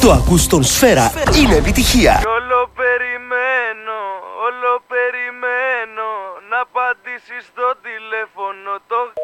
Το ακούς στον Σφαίρα, είναι επιτυχία. Κι όλο περιμένω να απαντήσεις στο τηλέφωνο. Το